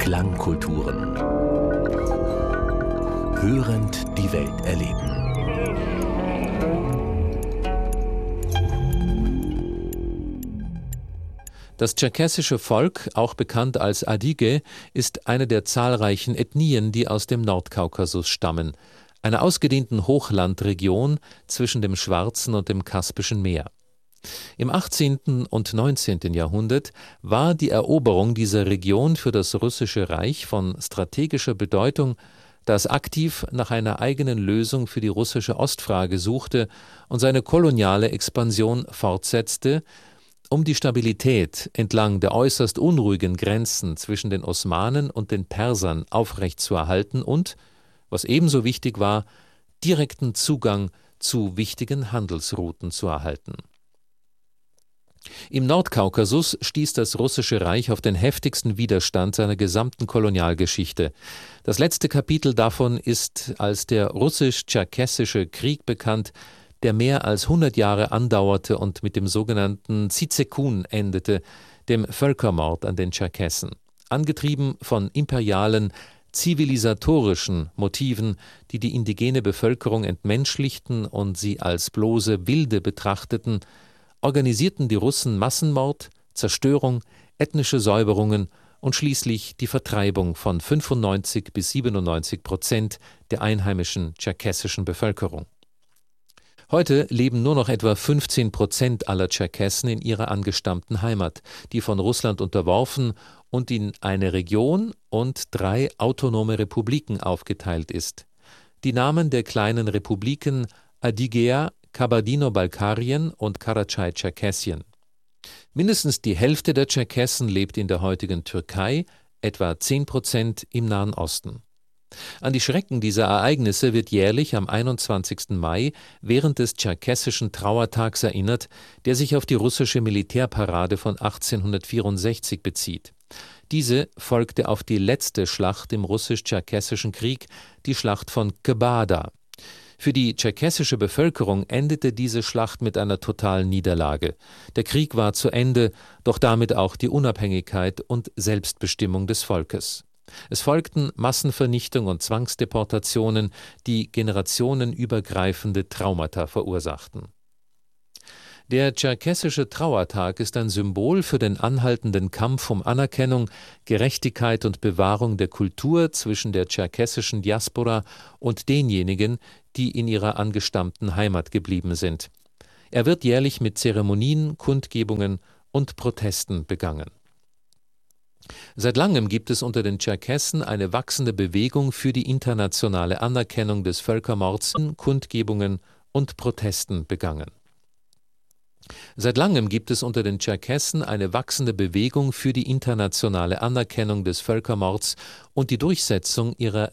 Klangkulturen. Hörend die Welt erleben. Das tscherkessische Volk, auch bekannt als Adige, ist eine der zahlreichen Ethnien, die aus dem Nordkaukasus stammen, einer ausgedehnten Hochlandregion zwischen dem Schwarzen und dem Kaspischen Meer. Im 18. und 19. Jahrhundert war die Eroberung dieser Region für das Russische Reich von strategischer Bedeutung, da es aktiv nach einer eigenen Lösung für die russische Ostfrage suchte und seine koloniale Expansion fortsetzte, um die Stabilität entlang der äußerst unruhigen Grenzen zwischen den Osmanen und den Persern aufrechtzuerhalten und, was ebenso wichtig war, direkten Zugang zu wichtigen Handelsrouten zu erhalten. Im Nordkaukasus stieß das Russische Reich auf den heftigsten Widerstand seiner gesamten Kolonialgeschichte. Das letzte Kapitel davon ist als der Russisch-Tscherkessische Krieg bekannt, der mehr als 100 Jahre andauerte und mit dem sogenannten Tsytzekun endete, dem Völkermord an den Tscherkessen. Angetrieben von imperialen, zivilisatorischen Motiven, die die indigene Bevölkerung entmenschlichten und sie als bloße Wilde betrachteten, organisierten die Russen Massenmord, Zerstörung, ethnische Säuberungen und schließlich die Vertreibung von 95-97% der einheimischen tscherkessischen Bevölkerung. Heute leben nur noch etwa 15% aller Tscherkessen in ihrer angestammten Heimat, die von Russland unterworfen und in eine Region und 3 autonome Republiken aufgeteilt ist. Die Namen der kleinen Republiken Adigea, Kabardino-Balkarien und Karatschai-Tscherkessien. Mindestens die Hälfte der Tscherkessen lebt in der heutigen Türkei, etwa 10% im Nahen Osten. An die Schrecken dieser Ereignisse wird jährlich am 21. Mai während des tscherkessischen Trauertags erinnert, der sich auf die russische Militärparade von 1864 bezieht. Diese folgte auf die letzte Schlacht im russisch-tscherkessischen Krieg, die Schlacht von Kebada. Für die tscherkessische Bevölkerung endete diese Schlacht mit einer totalen Niederlage. Der Krieg war zu Ende, doch damit auch die Unabhängigkeit und Selbstbestimmung des Volkes. Es folgten Massenvernichtung und Zwangsdeportationen, die generationenübergreifende Traumata verursachten. Der tscherkessische Trauertag ist ein Symbol für den anhaltenden Kampf um Anerkennung, Gerechtigkeit und Bewahrung der Kultur zwischen der tscherkessischen Diaspora und denjenigen, die in ihrer angestammten Heimat geblieben sind. Er wird jährlich mit Zeremonien, Kundgebungen und Protesten begangen. Seit langem gibt es unter den Tscherkessen eine wachsende Bewegung für die internationale Anerkennung des Völkermords, Kundgebungen und Protesten begangen. Seit langem gibt es unter den Tscherkessen eine wachsende Bewegung für die internationale Anerkennung des Völkermords und die Durchsetzung ihrer